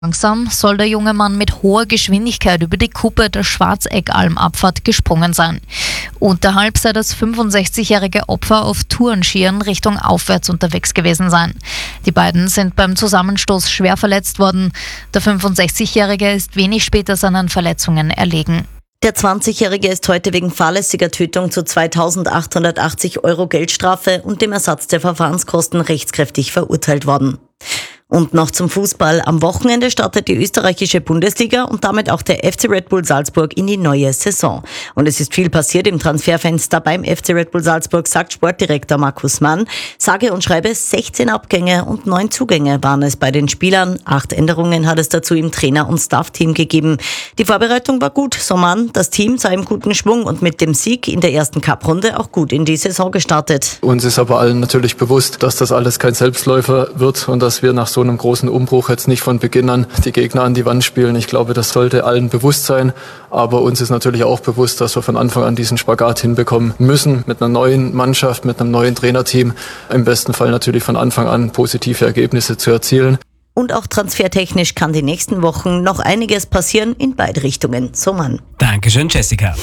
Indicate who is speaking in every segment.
Speaker 1: Langsam soll der junge Mann mit hoher Geschwindigkeit über die Kuppe der Schwarzeckalm-Abfahrt gesprungen sein. Unterhalb sei das 65-jährige Opfer auf Tourenskiern Richtung aufwärts unterwegs gewesen sein. Die beiden sind beim Zusammenstoß schwer verletzt worden. Der 65-jährige ist wenig später seinen Verletzungen erlegen.
Speaker 2: Der 20-Jährige ist heute wegen fahrlässiger Tötung zu 2.880 € Geldstrafe und dem Ersatz der Verfahrenskosten rechtskräftig verurteilt worden. Und noch zum Fußball. Am Wochenende startet die österreichische Bundesliga und damit auch der FC Red Bull Salzburg in die neue Saison. Und es ist viel passiert im Transferfenster beim FC Red Bull Salzburg, sagt Sportdirektor Markus Mann. Sage und schreibe 16 Abgänge und 9 Zugänge waren es bei den Spielern. 8 Änderungen hat es dazu im Trainer- und Staff-Team gegeben. Die Vorbereitung war gut, so Mann. Das Team sei im guten Schwung und mit dem Sieg in der ersten Cup-Runde auch gut in die Saison gestartet.
Speaker 3: Uns ist aber allen natürlich bewusst, dass das alles kein Selbstläufer wird und dass wir nach so einem großen Umbruch jetzt nicht von Beginn an die Gegner an die Wand spielen. Ich glaube, das sollte allen bewusst sein. Aber uns ist natürlich auch bewusst, dass wir von Anfang an diesen Spagat hinbekommen müssen. Mit einer neuen Mannschaft, mit einem neuen Trainerteam. Im besten Fall natürlich von Anfang an positive Ergebnisse zu erzielen.
Speaker 2: Und auch transfertechnisch kann die nächsten Wochen noch einiges passieren in beide Richtungen. So Mann.
Speaker 4: Dankeschön, Jessica.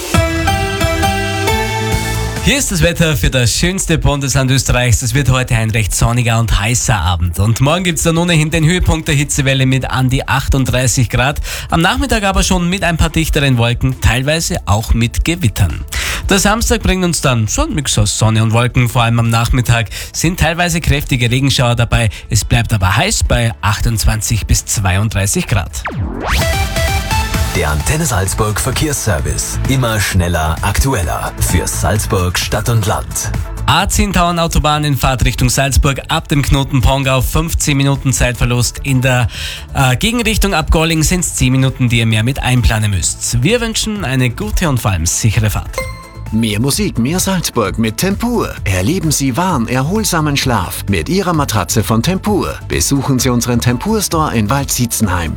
Speaker 4: Hier ist das Wetter für das schönste Bundesland Österreichs. Es wird heute ein recht sonniger und heißer Abend. Und morgen gibt es dann ohnehin den Höhepunkt der Hitzewelle mit an die 38 Grad. Am Nachmittag aber schon mit ein paar dichteren Wolken, teilweise auch mit Gewittern. Der Samstag bringt uns dann schon ein Mix aus Sonne und Wolken. Vor allem am Nachmittag sind teilweise kräftige Regenschauer dabei. Es bleibt aber heiß bei 28 bis 32 Grad.
Speaker 5: Der Antenne Salzburg Verkehrsservice. Immer schneller, aktueller. Für Salzburg Stadt und Land.
Speaker 4: A10 Tauern Autobahn in Fahrtrichtung Salzburg ab dem Knoten Pongau. 15 Minuten Zeitverlust. In der Gegenrichtung ab Golling sind es 10 Minuten, die ihr mehr mit einplanen müsst. Wir wünschen eine gute und vor allem sichere Fahrt.
Speaker 6: Mehr Musik, mehr Salzburg mit Tempur. Erleben Sie warm, erholsamen Schlaf mit Ihrer Matratze von Tempur. Besuchen Sie unseren Tempur-Store in Waldsietzenheim.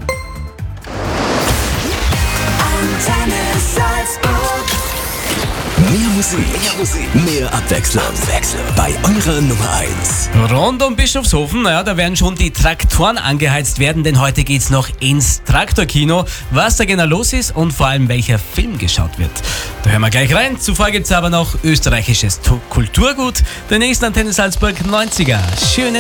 Speaker 5: Mehr Musik, mehr Abwechslung. Bei eurer Nummer 1.
Speaker 4: Rund um Bischofshofen, da werden schon die Traktoren angeheizt werden, denn heute geht's noch ins Traktorkino. Was da genau los ist und vor allem welcher Film geschaut wird. Da hören wir gleich rein. Zuvor gibt's aber noch österreichisches Kulturgut. Der nächste Antenne Salzburg 90er. Schönen